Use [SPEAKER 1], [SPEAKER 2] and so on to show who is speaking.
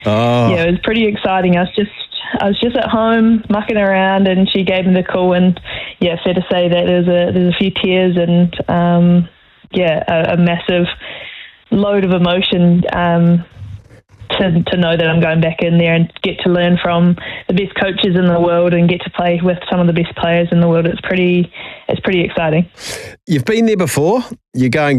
[SPEAKER 1] yeah, it was pretty exciting. I was just at home mucking around, and she gave me the call. And yeah, fair to say that there's a few tears and a massive load of emotion to know that I'm going back in there and get to learn from the best coaches in the world and get to play with some of the best players in the world. It's pretty exciting.
[SPEAKER 2] You've been there before. You're going